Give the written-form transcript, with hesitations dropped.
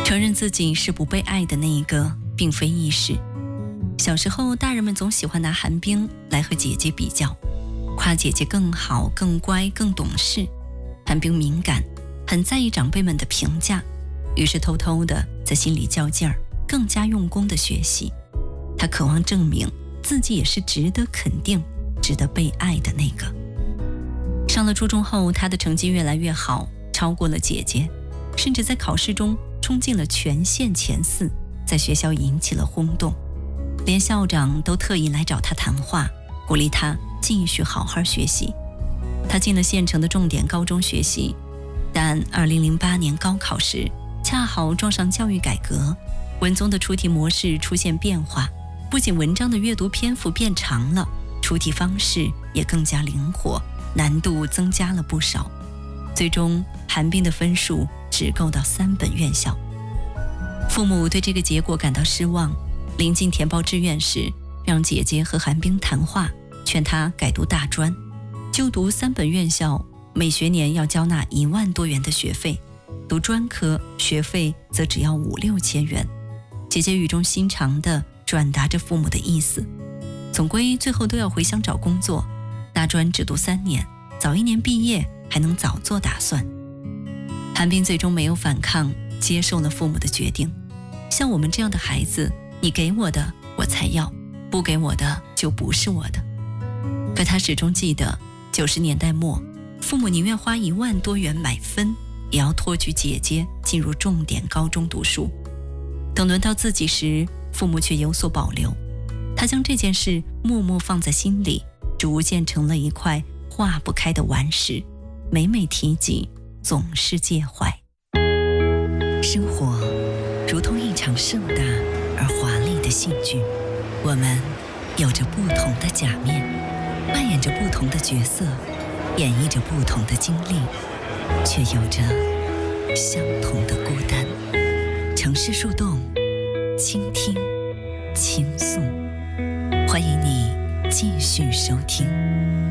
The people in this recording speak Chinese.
承认自己是不被爱的那一个并非易事。小时候大人们总喜欢拿韩冰来和姐姐比较，夸姐姐更好更乖更懂事。韩冰敏感，很在意长辈们的评价，于是偷偷的在心里较劲儿，更加用功的学习。他渴望证明自己也是值得肯定值得被爱的那个。上了初中后，他的成绩越来越好，超过了姐姐，甚至在考试中冲进了全县前4，在学校引起了轰动，连校长都特意来找他谈话，鼓励他继续好好学习。他进了县城的重点高中学习，但2008年高考时恰好撞上教育改革，文综的出题模式出现变化，不仅文章的阅读篇幅变长了，出题方式也更加灵活，难度增加了不少。最终韩冰的分数只够到3本院校。父母对这个结果感到失望，临近填报志愿时，让姐姐和韩冰谈话，劝她改读大专。就读3本院校，每学年要交纳1万多元的学费，读专科学费则只要5-6千元。姐姐语重心长地转达着父母的意思，总归最后都要回乡找工作，大专只读3年，早1年毕业还能早做打算。韩冰最终没有反抗，接受了父母的决定。像我们这样的孩子，你给我的我才要，不给我的就不是我的。可他始终记得90年代末，父母宁愿花1万多元买分，也要托举姐姐进入重点高中读书。等轮到自己时，父母却有所保留。他将这件事默默放在心里，逐渐成了一块化不开的顽石，每每提及总是介怀。生活如同一场盛大而华丽的戏剧，我们有着不同的假面，扮演着不同的角色，演绎着不同的经历，却有着相同的孤单。城市树洞，倾听，倾诉，欢迎你继续收听。